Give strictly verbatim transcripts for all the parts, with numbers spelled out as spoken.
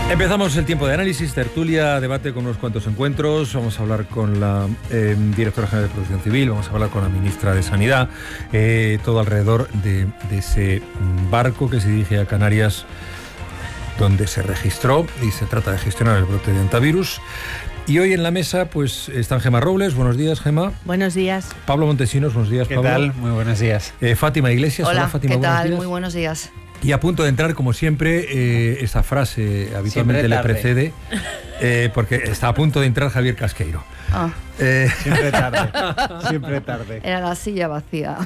Empezamos el tiempo de análisis, tertulia, debate con unos cuantos encuentros. Vamos a hablar con la eh, directora general de Protección Civil, vamos a hablar con la ministra de Sanidad, eh, todo alrededor de, de ese barco que se dirige a Canarias, donde se registró y se trata de gestionar el brote de hantavirus. Y hoy en la mesa pues están Gemma Robles, buenos días, Gemma. Buenos días. Pablo Montesinos, buenos días, ¿Qué Pablo. tal? Muy buenos días. Eh, Fátima Iglesias. Hola, hola Fátima, ¿qué tal? días. Muy buenos días. Y a punto de entrar, como siempre, eh, esa frase habitualmente le precede, eh, porque está a punto de entrar Javier Casqueiro. Ah. Eh, Siempre tarde, siempre tarde. Era la silla vacía.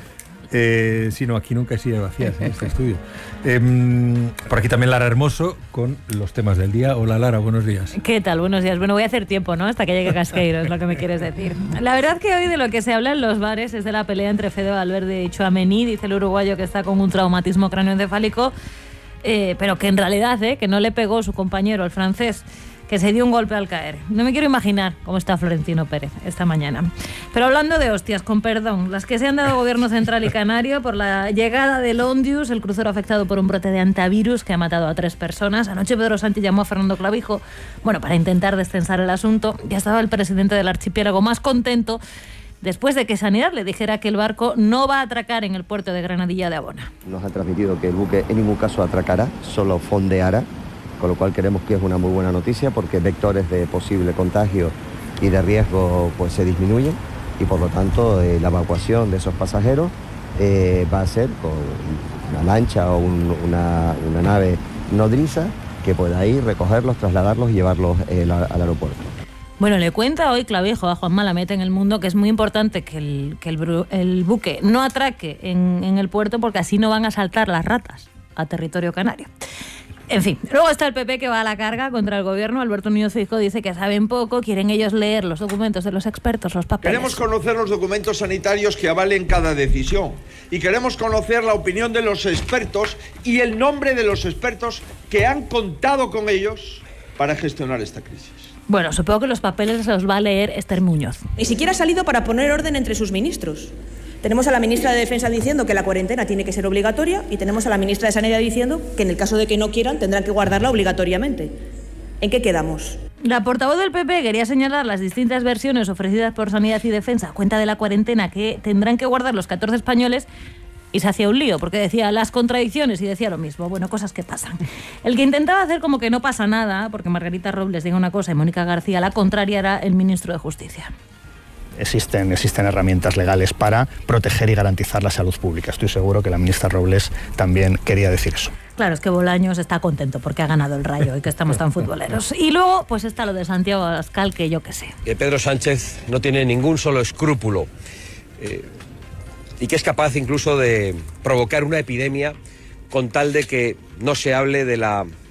Eh, sí, no, aquí nunca hay sillas vacías en este estudio. Eh, por aquí también Lara Hermoso con los temas del día. Hola Lara, buenos días. ¿Qué tal? Buenos días. Bueno, voy a hacer tiempo, ¿no? Hasta que llegue Casqueiro, es lo que me quieres decir. La verdad que hoy de lo que se habla en los bares es de la pelea entre Fede Valverde y Tchouaméni, dice el uruguayo que está con un traumatismo cráneoencefálico, eh, pero que en realidad, eh, que no le pegó su compañero, el francés, que se dio un golpe al caer. No me quiero imaginar cómo está Florentino Pérez esta mañana. Pero hablando de hostias, con perdón, las que se han dado Gobierno Central y Canario por la llegada del Ondius, el crucero afectado por un brote de hantavirus que ha matado a tres personas. Anoche Pedro Sánchez llamó a Fernando Clavijo, bueno, para intentar descensar el asunto. Ya estaba el presidente del archipiélago más contento después de que Sanidad le dijera que el barco no va a atracar en el puerto de Granadilla de Abona. Nos ha transmitido que el buque en ningún caso atracará, solo fondeará, con lo cual creemos que es una muy buena noticia porque vectores de posible contagio y de riesgo pues se disminuyen y por lo tanto eh, la evacuación de esos pasajeros eh, va a ser con una lancha o un, una, una nave nodriza que pueda ir, recogerlos, trasladarlos y llevarlos eh, la, al aeropuerto. Bueno, le cuenta hoy Clavijo a Juan Malamete en El Mundo que es muy importante que el, que el, el buque no atraque en, en el puerto porque así no van a saltar las ratas a territorio canario. En fin, luego está el P P que va a la carga contra el gobierno. Alberto Núñez Feijóo dice que saben poco, quieren ellos leer los documentos de los expertos, los papeles. Queremos conocer los documentos sanitarios que avalen cada decisión y queremos conocer la opinión de los expertos y el nombre de los expertos que han contado con ellos para gestionar esta crisis. Bueno, supongo que los papeles los va a leer Esther Muñoz. Ni siquiera ha salido para poner orden entre sus ministros. Tenemos a la ministra de Defensa diciendo que la cuarentena tiene que ser obligatoria y tenemos a la ministra de Sanidad diciendo que en el caso de que no quieran tendrán que guardarla obligatoriamente. ¿En qué quedamos? La portavoz del P P quería señalar las distintas versiones ofrecidas por Sanidad y Defensa a cuenta de la cuarentena que tendrán que guardar los catorce españoles y se hacía un lío porque decía las contradicciones y decía lo mismo. Bueno, cosas que pasan. El que intentaba hacer como que no pasa nada, porque Margarita Robles diga una cosa y Mónica García la contraria, era el ministro de Justicia. Existen, existen herramientas legales para proteger y garantizar la salud pública. Estoy seguro que la ministra Robles también quería decir eso. Claro, es que Bolaños está contento porque ha ganado el Rayo y que estamos tan futboleros. Y luego, pues está lo de Santiago Abascal, que yo qué sé. Que Pedro Sánchez no tiene ningún solo escrúpulo eh, y que es capaz incluso de provocar una epidemia con tal de que no se hable de la